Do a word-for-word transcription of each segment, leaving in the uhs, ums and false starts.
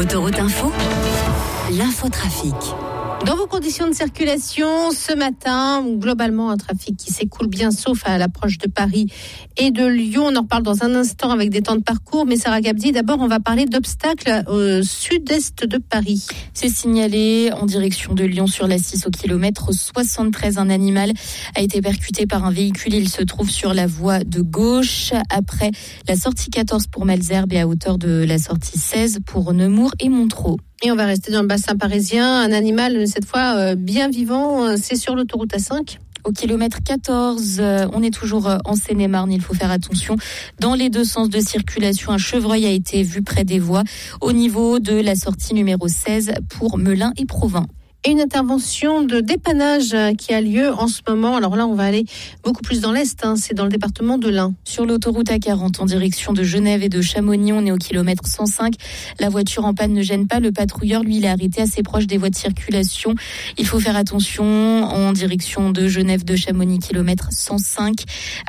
Autoroute Info, l'infotrafic. Dans vos conditions de circulation, ce matin, globalement, un trafic qui s'écoule bien, sauf à l'approche de Paris et de Lyon. On en reparle dans un instant avec des temps de parcours. Mais Sarah Gabdi, d'abord, on va parler d'obstacles au sud-est de Paris. C'est signalé en direction de Lyon sur la six au kilomètre soixante-treize. Un animal a été percuté par un véhicule. Il se trouve sur la voie de gauche. Après la sortie quatorze pour Malesherbes et à hauteur de la sortie seize pour Nemours et Montereau. Et on va rester dans le bassin parisien. Un animal, cette fois, euh, bien vivant, euh, c'est sur l'autoroute A cinq. Au kilomètre quatorze, euh, on est toujours euh, en Seine-et-Marne. Il faut faire attention. Dans les deux sens de circulation, un chevreuil a été vu près des voies au niveau de la sortie numéro seize pour Melun et Provins. Et une intervention de dépannage qui a lieu en ce moment. Alors là, on va aller beaucoup plus dans l'Est, hein. C'est dans le département de l'Ain. Sur l'autoroute A quarante en direction de Genève et de Chamonix, on est au kilomètre cent cinq. La voiture en panne ne gêne pas. Le patrouilleur, lui, il est arrêté assez proche des voies de circulation. Il faut faire attention en direction de Genève, de Chamonix, kilomètre cent cinq.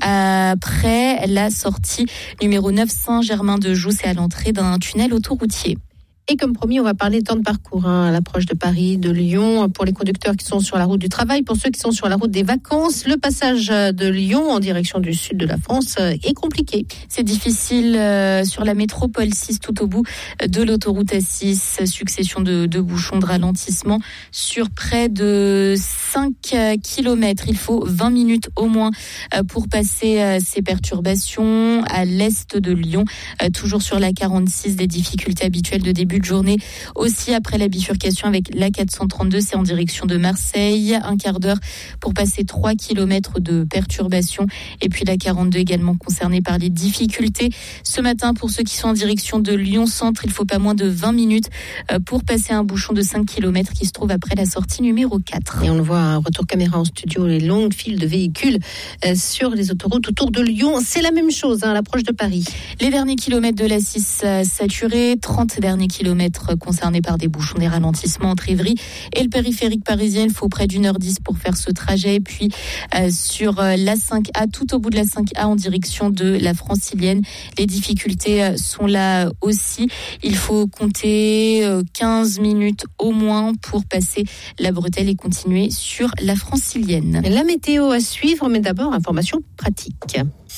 Après la sortie numéro neuf Saint-Germain-de-Joux, c'est à l'entrée d'un tunnel autoroutier. Et comme promis, on va parler temps de parcours hein, à l'approche de Paris, de Lyon, pour les conducteurs qui sont sur la route du travail, pour ceux qui sont sur la route des vacances. Le passage de Lyon en direction du sud de la France est compliqué. C'est difficile euh, sur la métropole six tout au bout de l'autoroute A six. Succession de, de bouchons, de ralentissement sur près de cinq kilomètres. Il faut vingt minutes au moins pour passer euh, ces perturbations à l'est de Lyon. Euh, toujours sur la quarante-six, des difficultés habituelles de début de journée. Aussi après la bifurcation avec la quatre cent trente-deux, c'est en direction de Marseille. Un quart d'heure pour passer trois kilomètres de perturbation. Et puis la quarante-deux également concernée par les difficultés. Ce matin, pour ceux qui sont en direction de Lyon-Centre, il faut pas moins de vingt minutes pour passer un bouchon de cinq kilomètres qui se trouve après la sortie numéro quatre. Et on le voit, un retour caméra en studio, les longues files de véhicules sur les autoroutes autour de Lyon. C'est la même chose hein, à l'approche de Paris. Les derniers kilomètres de l'A six saturés, trente derniers kilomètres concernés par des bouchons, des ralentissements entre Ivry et le périphérique parisien. Il faut près d'une heure dix pour faire ce trajet. Et puis euh, sur euh, l'A cinq A, tout au bout de l'A cinq A en direction de la Francilienne, les difficultés euh, sont là aussi. Il faut compter euh, quinze minutes au moins pour passer la bretelle et continuer sur la Francilienne. La météo à suivre, mais d'abord, information pratique.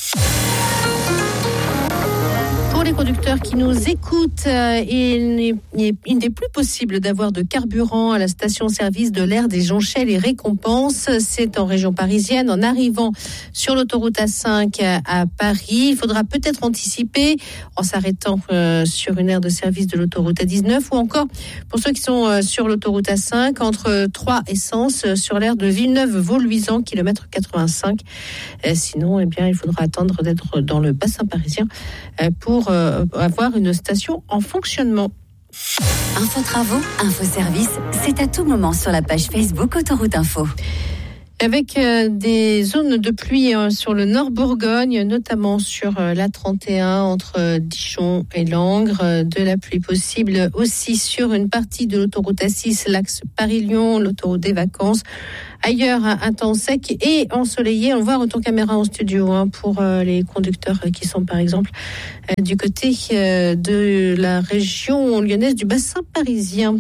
Pour les conducteurs qui nous écoutent, euh, il, n'est, il n'est plus possible d'avoir de carburant à la station-service de l'aire des Jonchelles et Récompenses. C'est en région parisienne. En arrivant sur l'autoroute A cinq à Paris, il faudra peut-être anticiper en s'arrêtant euh, sur une aire de service de l'autoroute A dix-neuf ou encore pour ceux qui sont euh, sur l'autoroute A cinq entre Troyes et Sens euh, sur l'aire de Villeneuve-Vauxluisant, kilomètre quatre-vingt-cinq. Euh, sinon, eh bien, il faudra attendre d'être dans le bassin parisien euh, pour euh, avoir une station en fonctionnement. Info travaux, info service, c'est à tout moment sur la page Facebook Autoroute Info. Avec euh, des zones de pluie euh, sur le nord Bourgogne, notamment sur euh, l'A trente et un entre euh, Dijon et Langres, euh, de la pluie possible aussi sur une partie de l'autoroute A six, l'axe Paris-Lyon, l'autoroute des vacances. Ailleurs, un temps sec et ensoleillé. On le voit, retour caméra en studio hein, pour euh, les conducteurs euh, qui sont par exemple euh, du côté euh, de la région lyonnaise du bassin parisien.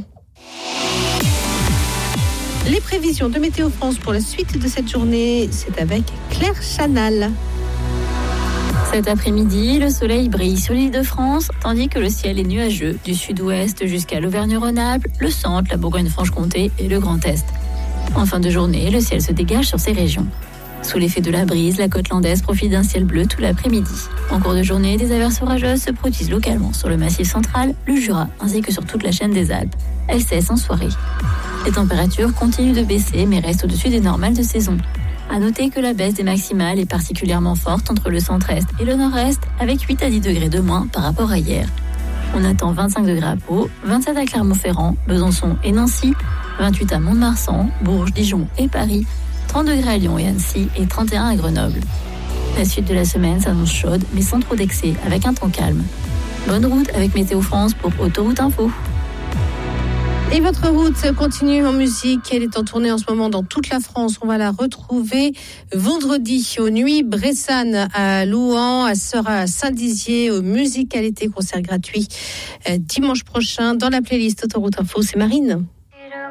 Les prévisions de Météo France pour la suite de cette journée, c'est avec Claire Chanal. Cet après-midi, le soleil brille sur l'île de France, tandis que le ciel est nuageux du sud-ouest jusqu'à l'Auvergne-Rhône-Alpes, le centre, la Bourgogne-Franche-Comté et le Grand Est. En fin de journée, le ciel se dégage sur ces régions. Sous l'effet de la brise, la côte landaise profite d'un ciel bleu tout l'après-midi. En cours de journée, des averses orageuses se produisent localement sur le Massif central, le Jura, ainsi que sur toute la chaîne des Alpes. Elles cessent en soirée. Les températures continuent de baisser, mais restent au-dessus des normales de saison. À noter que la baisse des maximales est particulièrement forte entre le centre-est et le nord-est, avec huit à dix degrés de moins par rapport à hier. On attend vingt-cinq degrés à Pau, vingt-sept à Clermont-Ferrand, Besançon et Nancy, vingt-huit à Mont-de-Marsan, Bourges, Dijon et Paris, trente degrés à Lyon et Annecy et trente et un à Grenoble. La suite de la semaine s'annonce chaude, mais sans trop d'excès, avec un temps calme. Bonne route avec Météo France pour Autoroute Info. Et votre route continue en musique. Elle est en tournée en ce moment dans toute la France. On va la retrouver vendredi aux Nuits Bressane à Louhans, à Sera à Saint-Dizier, au Musicalité, concert gratuit dimanche prochain dans la playlist Autoroute Info. C'est Marine.